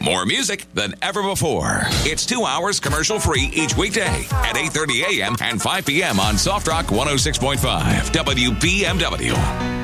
more music than ever before. It's 2 hours commercial-free each weekday at 8:30 a.m. and 5 p.m. on Soft Rock 106.5 WBMW.